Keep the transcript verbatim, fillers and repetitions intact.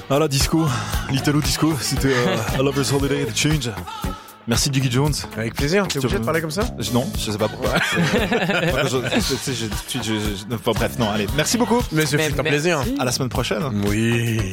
Voilà, disco, l'Italo disco, c'était euh, A Lover's Holiday, The Change. Merci Diggy Jones. Avec plaisir. T'es obligé de parler comme ça? Non, je sais pas pourquoi. je, je, je, je, je, enfin, bref, non, allez. Merci beaucoup. Mais ce fut un plaisir. À la semaine prochaine. Oui.